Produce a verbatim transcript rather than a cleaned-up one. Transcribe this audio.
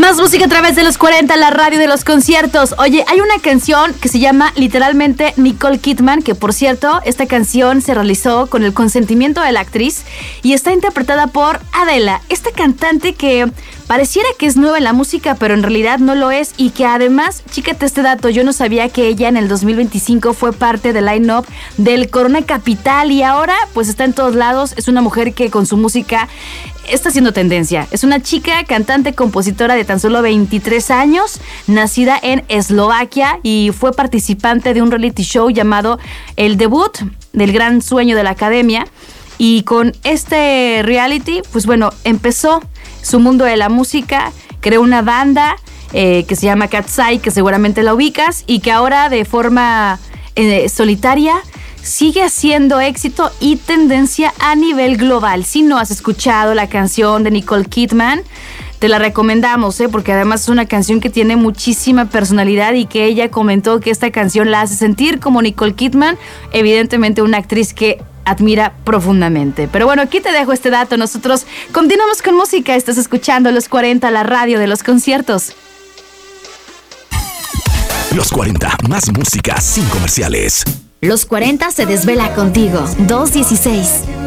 Más música a través de los cuarenta, la radio de los conciertos. Oye, hay una canción que se llama literalmente Nicole Kidman, que por cierto, esta canción se realizó con el consentimiento de la actriz y está interpretada por Adele, esta cantante que pareciera que es nueva en la música, pero en realidad no lo es, y que además, chícate este dato, yo no sabía que ella en el dos mil veinticinco fue parte del line-up del Corona Capital y ahora pues está en todos lados. Es una mujer que con su música está haciendo tendencia. Es una chica, cantante, compositora de tan solo veintitrés años, nacida en Eslovaquia y fue participante de un reality show llamado El Debut del Gran Sueño de la Academia. Y con este reality, pues bueno, empezó su mundo de la música, creó una banda eh, que se llama Katsai, que seguramente la ubicas, y que ahora de forma eh, solitaria sigue haciendo éxito y tendencia a nivel global. Si no has escuchado la canción de Nicole Kidman, te la recomendamos, ¿eh? Porque además es una canción que tiene muchísima personalidad y que ella comentó que esta canción la hace sentir como Nicole Kidman, evidentemente una actriz que admira profundamente. Pero bueno, aquí te dejo este dato. Nosotros continuamos con música. Estás escuchando Los cuarenta, la radio de los conciertos. Los cuarenta, más música sin comerciales. Los cuarenta se desvela contigo. dos dieciséis.